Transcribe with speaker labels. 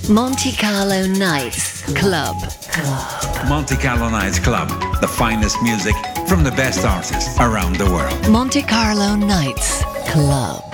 Speaker 1: Monte Carlo Nights Club.
Speaker 2: Monte Carlo Nights Club, the finest music from the best artists around the world.
Speaker 1: Monte Carlo Nights Club.